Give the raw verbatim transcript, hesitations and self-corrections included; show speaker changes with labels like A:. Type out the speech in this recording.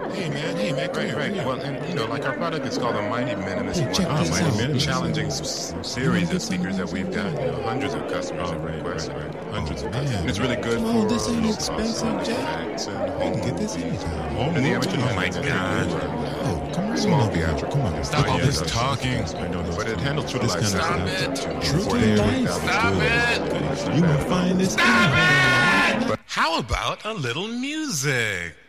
A: Hey man, hey man, come
B: Right,
A: here,
B: right.
A: come here.
B: Well, and you know, like our product is called the Mighty Minimus.
A: Hey, check
B: One.
A: this
B: Mighty
A: out.
B: Minimus.
A: Check
B: Challenging
A: this
B: s-
A: out.
B: series
A: You
B: of
A: wanna get
B: speakers
A: some
B: that we've got. You know, hundreds of customers have requested. Hundreds of customers.
A: Man,
B: And it's really good
A: come
B: for
A: on, this ain't
B: low
A: expensive,
B: cost
A: Jack.
B: effects and
A: You
B: home
A: can get this
B: movies.
A: anytime. Home
B: And the
A: movies,
B: amateur
A: oh my
B: license is
A: God.
B: pretty good.
A: Oh, come right
B: Small
A: on over here.
B: theatrical.
A: Come on,
B: Stop
A: stop
B: all
A: this
B: this
A: talking.
B: I know, but it handles true
A: This
B: life.
A: kind of
B: Stop
A: stuff.
B: it.
A: True to
B: forty,
A: life.
B: fifty thousand.
A: Stop
B: Good.
A: it. You will find this. Stop it.
C: How about a little music?